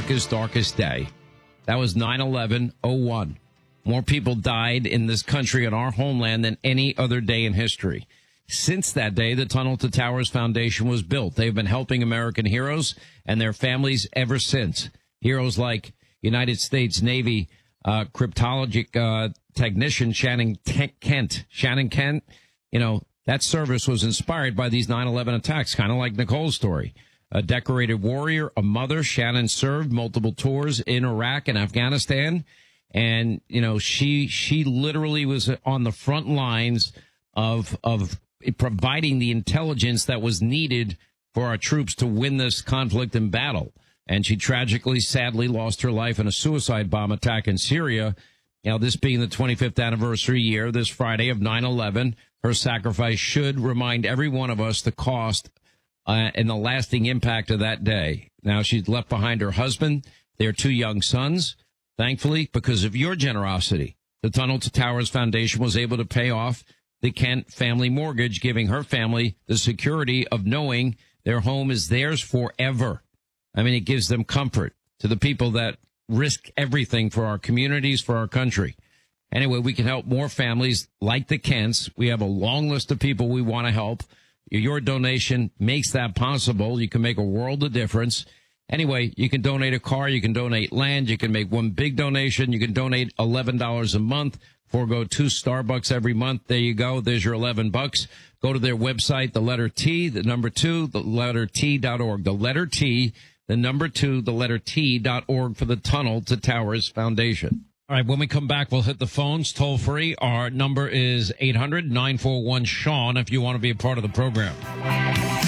America's darkest day. That was 9/11/01. More people died in this country, in our homeland, than any other day in history. Since that day, the Tunnel to Towers Foundation was built. They've been helping American heroes and their families ever since. Heroes like United States Navy cryptologic technician Shannon Kent. Shannon Kent, that service was inspired by these 9/11 attacks, kind of like Nicole's story. A decorated warrior, a mother, Shannon served multiple tours in Iraq and Afghanistan. And, she literally was on the front lines of providing the intelligence that was needed for our troops to win this conflict and battle. And she tragically, sadly lost her life in a suicide bomb attack in Syria. This being the 25th anniversary year, this Friday, of 9/11, her sacrifice should remind every one of us the cost and the lasting impact of that day. Now, she's left behind her husband, their 2 young sons. Thankfully, because of your generosity, the Tunnel to Towers Foundation was able to pay off the Kent family mortgage, giving her family the security of knowing their home is theirs forever. I mean, it gives them comfort to the people that risk everything for our communities, for our country. Anyway, we can help more families like the Kents. We have a long list of people we want to help. Your donation makes that possible. You can make a world of difference. Anyway, you can donate a car, you can donate land, you can make one big donation, you can donate $11 a month, forego 2 Starbucks every month. There you go. There's your $11. Go to their website, the letter T, the number 2, the letter T.org. The letter T, the number 2, the letter T.org for the Tunnel to Towers Foundation. All right, when we come back, we'll hit the phones toll free. Our number is 800-941-SEAN if you want to be a part of the program.